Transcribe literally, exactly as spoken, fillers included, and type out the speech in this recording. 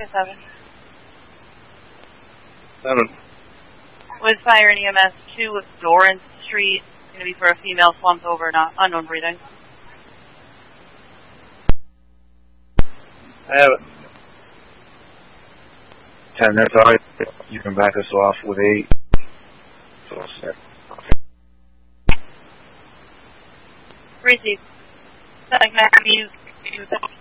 Echo seven. Seven. With fire and E M S two with Dorrance Street. It's going to be for a female slumped over, not unknown breathing. I have it. Ten, that's all right. You can back us off with eight. So set. Receive. Setting back to you.